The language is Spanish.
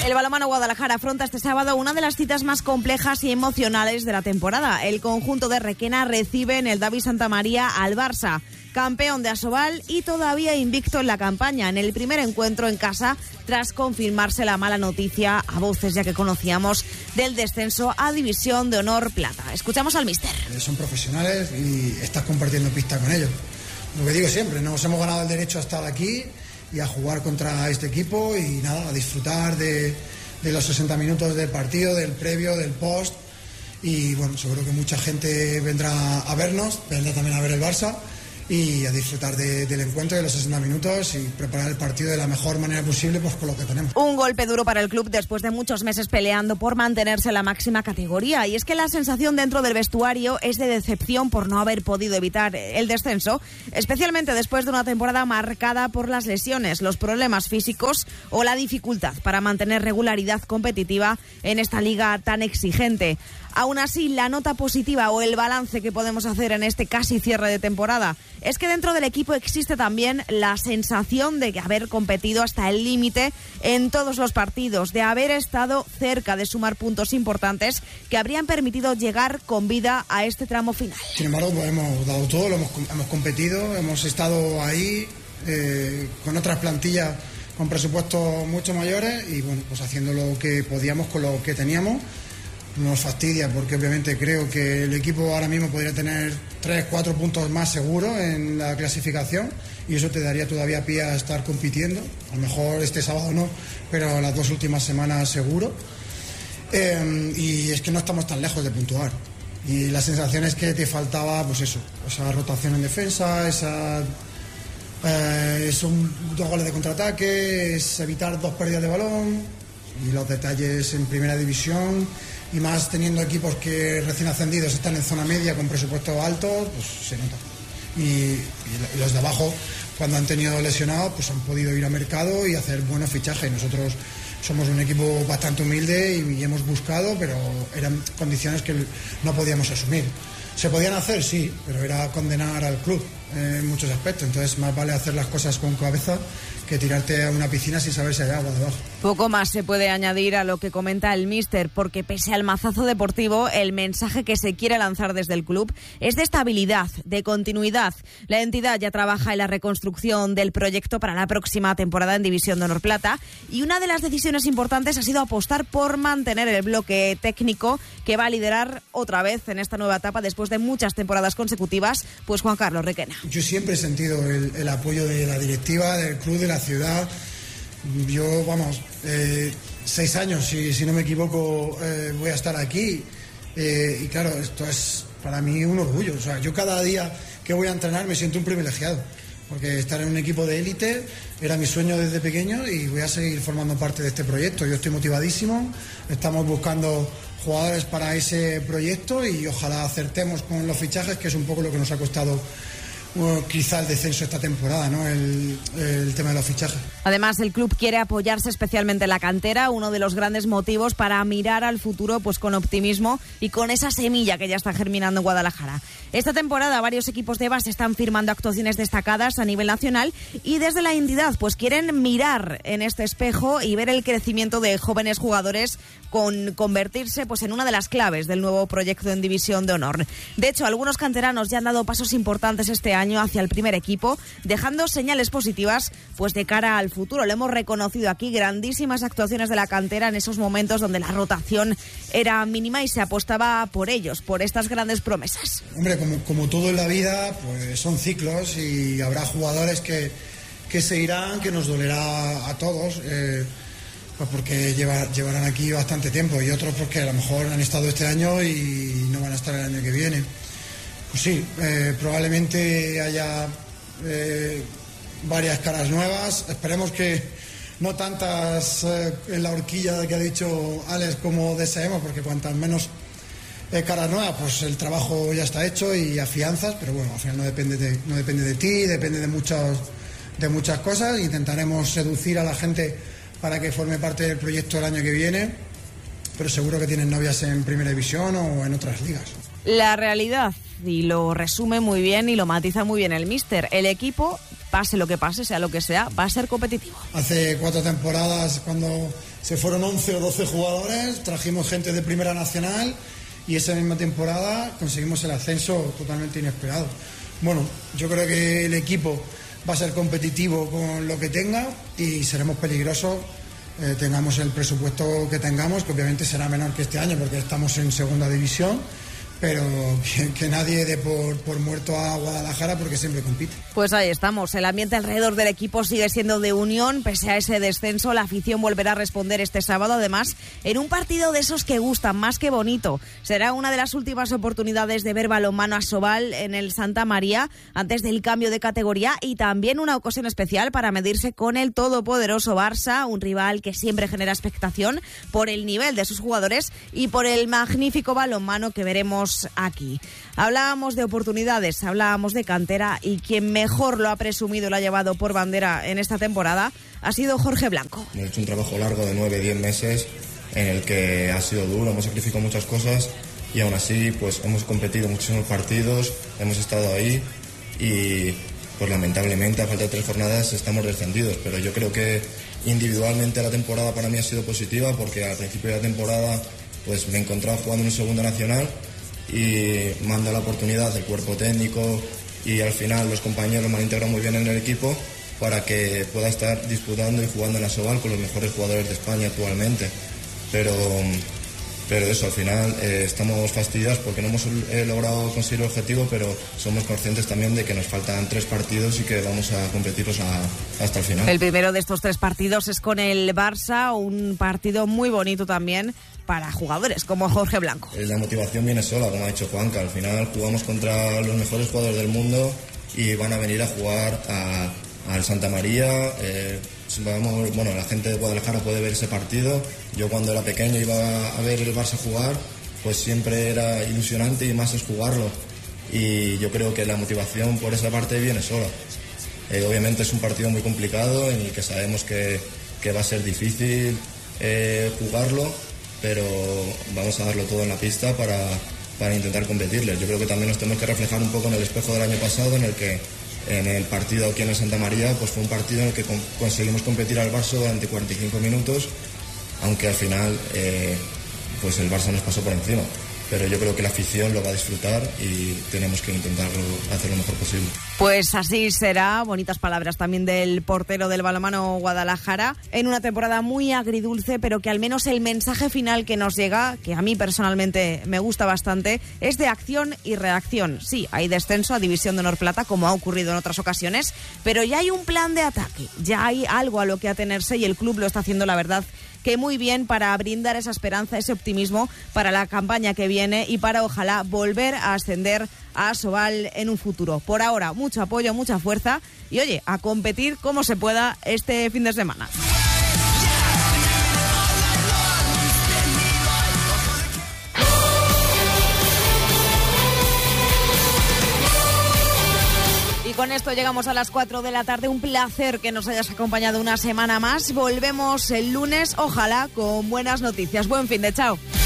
El balonmano Guadalajara afronta este sábado una de las citas más complejas y emocionales de la temporada. El conjunto de Requena recibe en el David Santa María al Barça, campeón de Asobal y todavía invicto en la campaña, en el primer encuentro en casa tras confirmarse la mala noticia a voces ya que conocíamos del descenso a División de Honor Plata. Escuchamos al míster. Son profesionales y estás compartiendo pista con ellos. Lo que digo siempre, nos hemos ganado el derecho a estar aquí y a jugar contra este equipo y nada, a disfrutar de los 60 minutos del partido, del previo, del post, y bueno, seguro que mucha gente vendrá a vernos, vendrá también a ver el Barça y a disfrutar del encuentro de los 60 minutos y preparar el partido de la mejor manera posible, pues con lo que tenemos. Un golpe duro para el club después de muchos meses peleando por mantenerse en la máxima categoría, y es que la sensación dentro del vestuario es de decepción por no haber podido evitar el descenso, especialmente después de una temporada marcada por las lesiones, los problemas físicos o la dificultad para mantener regularidad competitiva en esta liga tan exigente. Aún así, la nota positiva o el balance que podemos hacer en este casi cierre de temporada es que dentro del equipo existe también la sensación de haber competido hasta el límite en todos los partidos, de haber estado cerca de sumar puntos importantes que habrían permitido llegar con vida a este tramo final. Sin embargo, pues hemos dado todo, hemos competido, hemos estado ahí con otras plantillas con presupuestos mucho mayores y bueno, pues haciendo lo que podíamos con lo que teníamos. Nos fastidia porque obviamente creo que el equipo ahora mismo podría tener 3-4 puntos más seguros en la clasificación y eso te daría todavía pie a estar compitiendo. A lo mejor este sábado no, pero las 2 últimas semanas seguro. Y es que no estamos tan lejos de puntuar. Y la sensación es que te faltaba, pues eso, esa rotación en defensa, son 2 goles de contraataque, es evitar 2 pérdidas de balón y los detalles en primera división. Y más teniendo equipos que recién ascendidos están en zona media con presupuestos altos, pues se nota. Y los de abajo, cuando han tenido lesionados, pues han podido ir a mercado y hacer buenos fichajes. Nosotros somos un equipo bastante humilde y hemos buscado, pero eran condiciones que no podíamos asumir. ¿Se podían hacer? Sí, pero era condenar al club en muchos aspectos. Entonces más vale hacer las cosas con cabeza que tirarte a una piscina sin saber si hay agua debajo. Poco más se puede añadir a lo que comenta el míster, porque pese al mazazo deportivo, el mensaje que se quiere lanzar desde el club es de estabilidad, de continuidad. La entidad ya trabaja en la reconstrucción del proyecto para la próxima temporada en División de Honor Plata, y una de las decisiones importantes ha sido apostar por mantener el bloque técnico que va a liderar otra vez en esta nueva etapa después de muchas temporadas consecutivas, pues Juan Carlos Requena. Yo siempre he sentido el apoyo de la directiva, del club, de la ciudad. Yo, 6 años, si no me equivoco, voy a estar aquí. Y claro, esto es para mí un orgullo. O sea, yo cada día que voy a entrenar me siento un privilegiado, porque estar en un equipo de élite era mi sueño desde pequeño y voy a seguir formando parte de este proyecto. Yo estoy motivadísimo, estamos buscando jugadores para ese proyecto y ojalá acertemos con los fichajes, que es un poco lo que nos ha costado quizá el descenso esta temporada, ¿no? El tema de los fichajes. Además, el club quiere apoyarse especialmente en la cantera, uno de los grandes motivos para mirar al futuro pues con optimismo y con esa semilla que ya está germinando en Guadalajara. Esta temporada varios equipos de base están firmando actuaciones destacadas a nivel nacional y desde la entidad pues quieren mirar en este espejo y ver el crecimiento de jóvenes jugadores con convertirse pues en una de las claves del nuevo proyecto en División de Honor. De hecho, algunos canteranos ya han dado pasos importantes este año hacia el primer equipo, dejando señales positivas pues de cara al futuro. Lo hemos reconocido aquí, grandísimas actuaciones de la cantera en esos momentos donde la rotación era mínima y se apostaba por ellos, por estas grandes promesas. Hombre, como todo en la vida, pues son ciclos y habrá jugadores que se irán, que nos dolerá a todos, pues porque llevarán aquí bastante tiempo, y otros porque a lo mejor han estado este año y no van a estar el año que viene. Pues sí, probablemente haya varias caras nuevas. Esperemos que no tantas en la horquilla que ha dicho Alex como deseemos, porque cuantas menos caras nuevas, pues el trabajo ya está hecho y afianzas, pero bueno, al final no depende de ti, depende de muchas cosas. Intentaremos seducir a la gente para que forme parte del proyecto el año que viene, pero seguro que tienen novias en Primera División o en otras ligas. La realidad, y lo resume muy bien y lo matiza muy bien el míster, el equipo pase lo que pase, sea lo que sea, va a ser competitivo. Hace 4 temporadas, cuando se fueron 11 o 12 jugadores, trajimos gente de Primera Nacional y esa misma temporada conseguimos el ascenso totalmente inesperado. Bueno, yo creo que el equipo va a ser competitivo con lo que tenga y seremos peligrosos, tengamos el presupuesto que tengamos, que obviamente será menor que este año porque estamos en segunda división, pero que nadie dé por muerto a Guadalajara porque siempre compite. Pues ahí estamos, el ambiente alrededor del equipo sigue siendo de unión, pese a ese descenso, la afición volverá a responder este sábado, además, en un partido de esos que gustan, más que bonito. Será una de las últimas oportunidades de ver balonmano Asobal en el Santa María, antes del cambio de categoría, y también una ocasión especial para medirse con el todopoderoso Barça, un rival que siempre genera expectación por el nivel de sus jugadores y por el magnífico balonmano que veremos aquí. Hablábamos de oportunidades, hablábamos de cantera y quien mejor lo ha presumido y lo ha llevado por bandera en esta temporada ha sido Jorge Blanco. Hemos hecho un trabajo largo de 9-10 meses en el que ha sido duro, hemos sacrificado muchas cosas y aún así pues hemos competido muchísimos partidos, hemos estado ahí y pues lamentablemente a falta de 3 jornadas estamos descendidos, pero yo creo que individualmente la temporada para mí ha sido positiva porque al principio de la temporada pues me encontraba jugando en Segunda Nacional y manda la oportunidad el cuerpo técnico y al final los compañeros me han integrado muy bien en el equipo para que pueda estar disputando y jugando en la Asobal con los mejores jugadores de España actualmente, pero eso, al final estamos fastidiados porque no hemos logrado conseguir el objetivo, pero somos conscientes también de que nos faltan 3 partidos y que vamos a competirlos hasta el final. El primero de estos 3 partidos es con el Barça, un partido muy bonito también para jugadores como Jorge Blanco. La motivación viene sola, como ha dicho Juanca. Al final jugamos contra los mejores jugadores del mundo y van a venir a jugar al Santa María. La gente de Guadalajara puede ver ese partido. Yo cuando era pequeño iba a ver el Barça jugar, pues siempre era ilusionante y más es jugarlo. Y yo creo que la motivación por esa parte viene sola. Obviamente es un partido muy complicado en el que sabemos que va a ser difícil jugarlo, pero vamos a darlo todo en la pista para intentar competirles. Yo creo que también nos tenemos que reflejar un poco en el espejo del año pasado, en el que en el partido aquí en el Santa María pues fue un partido en el que conseguimos competir al Barça durante 45 minutos, aunque al final pues el Barça nos pasó por encima. Pero yo creo que la afición lo va a disfrutar y tenemos que intentarlo hacer lo mejor posible. Pues así será. Bonitas palabras también del portero del balonmano Guadalajara, en una temporada muy agridulce, pero que al menos el mensaje final que nos llega, que a mí personalmente me gusta bastante, es de acción y reacción. Sí, hay descenso a División de Honor Plata, como ha ocurrido en otras ocasiones, pero ya hay un plan de ataque, ya hay algo a lo que atenerse y el club lo está haciendo, la verdad, que muy bien, para brindar esa esperanza, ese optimismo para la campaña que viene y para ojalá volver a ascender a Asobal en un futuro. Por ahora, mucho apoyo, mucha fuerza y oye, a competir como se pueda este fin de semana. Con esto llegamos a las 4 de la tarde. Un placer que nos hayas acompañado una semana más. Volvemos el lunes, ojalá con buenas noticias. Buen fin de chao.